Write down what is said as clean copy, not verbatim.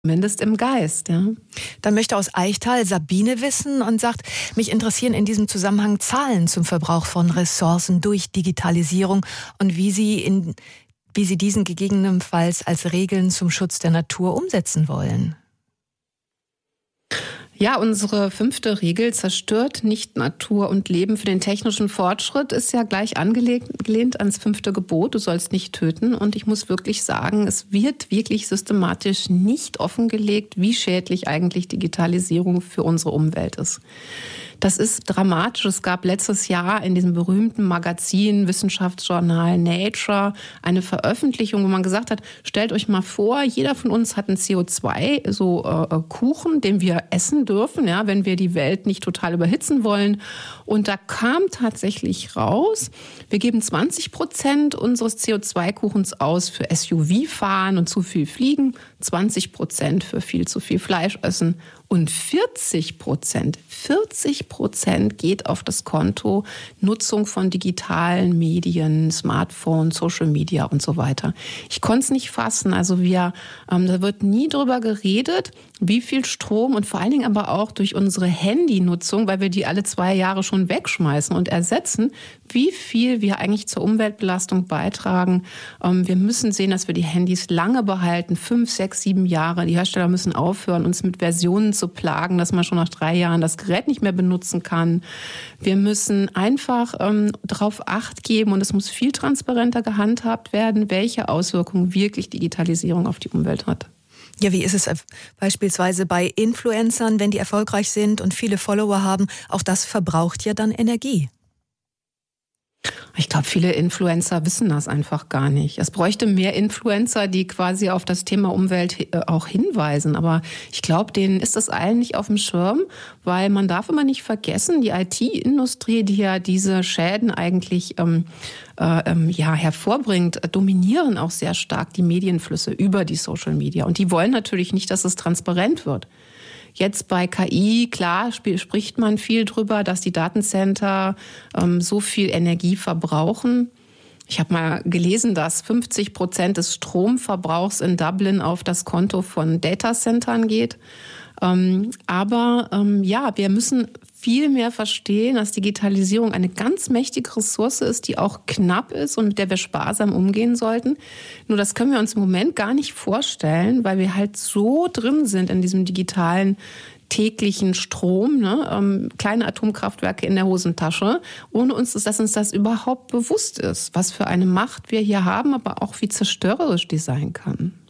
Zumindest im Geist, ja. Dann möchte aus Eichtal Sabine wissen und sagt, mich interessieren in diesem Zusammenhang Zahlen zum Verbrauch von Ressourcen durch Digitalisierung und wie Sie diesen gegebenenfalls als Regeln zum Schutz der Natur umsetzen wollen. Ja, unsere 5. Regel zerstört nicht Natur und Leben für den technischen Fortschritt ist ja gleich angelehnt ans 5. Gebot, du sollst nicht töten. Und ich muss wirklich sagen, es wird wirklich systematisch nicht offengelegt, wie schädlich eigentlich Digitalisierung für unsere Umwelt ist. Das ist dramatisch. Es gab letztes Jahr in diesem berühmten Magazin, Wissenschaftsjournal Nature, eine Veröffentlichung, wo man gesagt hat, stellt euch mal vor, jeder von uns hat einen CO2-Kuchen, den wir essen dürfen, ja, wenn wir die Welt nicht total überhitzen wollen. Und da kam tatsächlich raus, wir geben 20% unseres CO2-Kuchens aus für SUV-Fahren und zu viel Fliegen, 20% für viel zu viel Fleisch essen und 40% geht auf das Konto Nutzung von digitalen Medien, Smartphones, Social Media und so weiter. Ich konnte es nicht fassen. Also da wird nie drüber geredet, wie viel Strom und vor allen Dingen aber auch durch unsere Handynutzung, weil wir die alle 2 Jahre schon wegschmeißen und ersetzen, wie viel wir eigentlich zur Umweltbelastung beitragen. Wir müssen sehen, dass wir die Handys lange behalten, 5, 6, 7 Jahre. Die Hersteller müssen aufhören, uns mit Versionen zu plagen, dass man schon nach 3 Jahren das Gerät nicht mehr benutzen kann. Wir müssen einfach darauf Acht geben und es muss viel transparenter gehandhabt werden, welche Auswirkungen wirklich Digitalisierung auf die Umwelt hat. Ja, wie ist es beispielsweise bei Influencern, wenn die erfolgreich sind und viele Follower haben? Auch das verbraucht ja dann Energie. Ich glaube, viele Influencer wissen das einfach gar nicht. Es bräuchte mehr Influencer, die quasi auf das Thema Umwelt auch hinweisen. Aber ich glaube, denen ist das allen nicht auf dem Schirm, weil man darf immer nicht vergessen, die IT-Industrie, die ja diese Schäden eigentlich hervorbringt, dominieren auch sehr stark die Medienflüsse über die Social Media. Und die wollen natürlich nicht, dass es transparent wird. Jetzt bei KI, klar, spricht man viel drüber, dass die Datencenter so viel Energie verbrauchen. Ich habe mal gelesen, dass 50% des Stromverbrauchs in Dublin auf das Konto von Datacentern geht. Wir müssen viel mehr verstehen, dass Digitalisierung eine ganz mächtige Ressource ist, die auch knapp ist und mit der wir sparsam umgehen sollten. Nur das können wir uns im Moment gar nicht vorstellen, weil wir halt so drin sind in diesem digitalen täglichen Strom, kleine Atomkraftwerke in der Hosentasche, ohne dass uns das überhaupt bewusst ist, was für eine Macht wir hier haben, aber auch wie zerstörerisch die sein kann.